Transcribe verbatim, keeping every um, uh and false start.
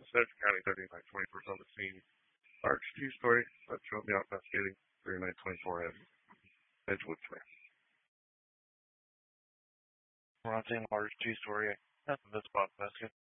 Sedgwick County Deputy nine twenty-four on the scene. Large two-story, left showing the investigating thirty-nine twenty-four Avenue. Edgewood, Mass. We're on scene, large two-story, nothing visible, investigating.